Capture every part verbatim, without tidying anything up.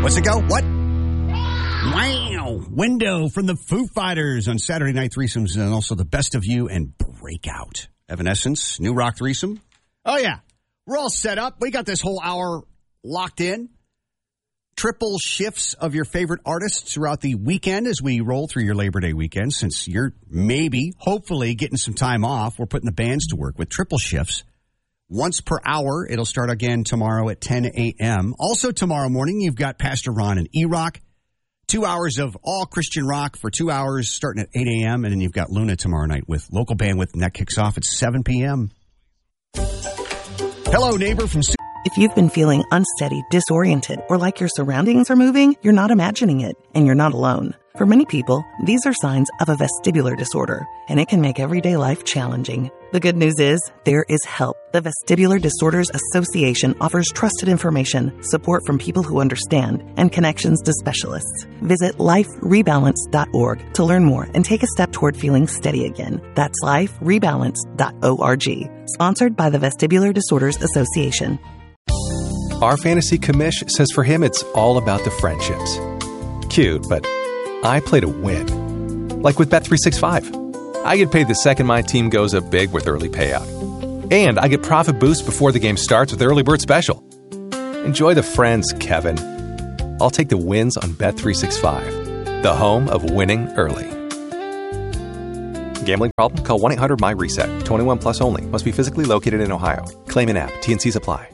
What's it go? What? Wow. Window from the Foo Fighters on Saturday Night Threesomes, and also the Best of You and Breakout. Evanescence, new rock threesome. Oh, yeah. We're all set up. We got this whole hour locked in. Triple shifts of your favorite artists throughout the weekend as we roll through your Labor Day weekend. Since you're maybe, hopefully, getting some time off, we're putting the bands to work with triple shifts. Once per hour. It'll start again tomorrow at ten a.m. Also tomorrow morning, you've got Pastor Ron and E-Rock. Two hours of all Christian rock for two hours starting at eight a.m. And then you've got Luna tomorrow night with Local Bandwidth, and that kicks off at seven p.m. Hello, neighbor from... If you've been feeling unsteady, disoriented, or like your surroundings are moving, you're not imagining it, and you're not alone. For many people, these are signs of a vestibular disorder, and it can make everyday life challenging. The good news is, there is help. The Vestibular Disorders Association offers trusted information, support from people who understand, and connections to specialists. Visit life rebalance dot org to learn more and take a step toward feeling steady again. That's life rebalance dot org. Sponsored by the Vestibular Disorders Association. Our fantasy commish says for him it's all about the friendships. Cute, but I play to win. Like with Bet three sixty-five. I get paid the second my team goes up big with early payout. And I get profit boost before the game starts with Early Bird Special. Enjoy the friends, Kevin. I'll take the wins on Bet three sixty-five, the home of winning early. Gambling problem? Call one eight hundred M Y reset. twenty-one plus only. Must be physically located in Ohio. Claim in app. T N Cs apply.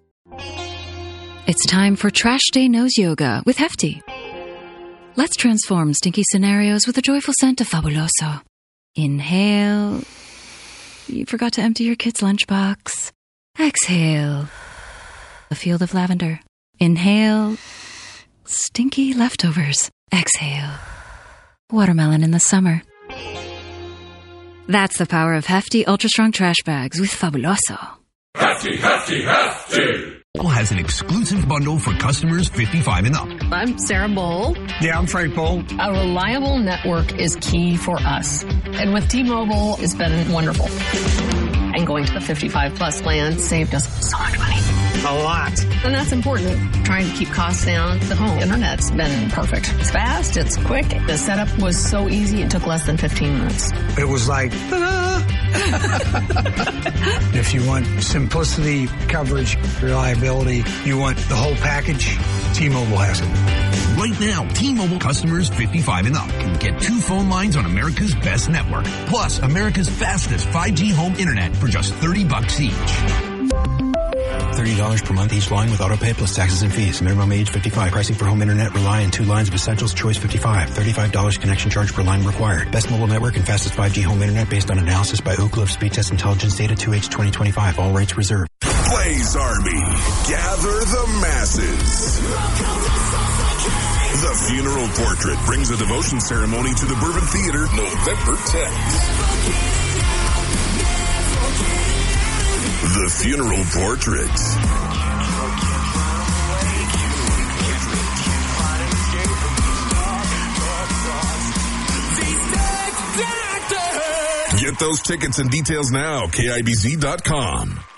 It's time for Trash Day Nose Yoga with Hefty. Let's transform stinky scenarios with the joyful scent of Fabuloso. Inhale. You forgot to empty your kid's lunchbox. Exhale. A field of lavender. Inhale. Stinky leftovers. Exhale. Watermelon in the summer. That's the power of Hefty Ultra Strong Trash Bags with Fabuloso. Hefty, Hefty, Hefty! Has an exclusive bundle for customers fifty-five and up. I'm Sarah Bowl. Yeah, I'm Frank Bowl. A reliable network is key for us. And with T-Mobile, it's been wonderful. And going to the fifty-five plus plan saved us so much money. A lot. And that's important. Trying to keep costs down. The home internet's been perfect. It's fast. It's quick. The setup was so easy. It took less than fifteen minutes. It was like, ta-da! If you want simplicity, coverage, reliability, you want the whole package, T-Mobile has it. Right now, T-Mobile customers fifty-five and up can get two phone lines on America's best network, plus America's fastest five G home internet for just thirty bucks each. thirty dollars per month each line with autopay plus taxes and fees. Minimum age fifty-five. Pricing for home internet rely on two lines of Essentials Choice fifty-five. thirty-five dollars connection charge per line required. Best mobile network and fastest five G home internet based on analysis by Ookla of Speed Test Intelligence data two H twenty twenty-five. All rates reserved. Blaze Army, gather the masses. The Funeral Portrait brings a devotion ceremony to the Bourbon Theater November tenth. The Funeral Portrait. Get those tickets and details now, K I B Z dot com.